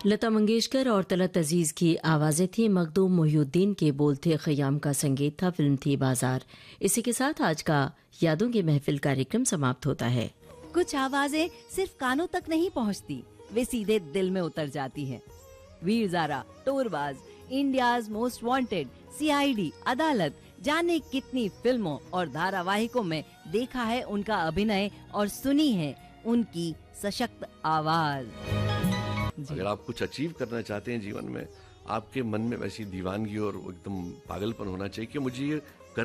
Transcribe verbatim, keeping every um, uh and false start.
लता मंगेशकर और तलत अजीज की आवाजें थी, मखदूम मोहिउद्दीन के बोल थे, खयाम का संगीत था, फिल्म थी बाजार। इसी के साथ आज का यादों की महफिल कार्यक्रम समाप्त होता है। कुछ आवाजें सिर्फ कानों तक नहीं पहुंचती, वे सीधे दिल में उतर जाती हैं। Veer Zaara, टूरबाज, India's most wanted, CID, अदालत, जाने कितनी फिल्मों और धारावाहिकों में देखा है उनका अभिनय और सुनी है उनकी सशक्त आवाज। अगर आप कुछ अचीव करना चाहते हैं जीवन में, आपके मन में वैसी दीवानगी और एकदम पागलपन होना चाहिए कि मुझे ये